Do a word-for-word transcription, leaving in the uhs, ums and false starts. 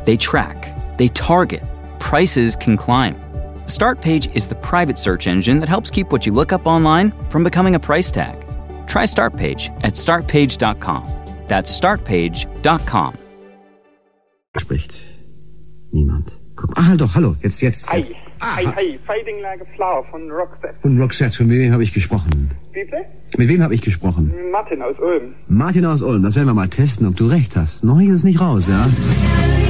They track, they target, prices can climb. Startpage is the private search engine that helps keep what you look up online from becoming a price tag. Try Startpage at start page dot com. That's start page dot com. Spricht niemand. Guck, ah, doch, hallo, jetzt, jetzt. Hi, jetzt. Ah, hi, hi, Fighting Like a Flower von Roxette. Von Roxette, mit wem habe ich gesprochen? Bitte? Mit wem habe ich gesprochen? Martin aus Ulm. Martin aus Ulm, das werden wir mal testen, ob du recht hast. Noch ist es nicht raus, ja?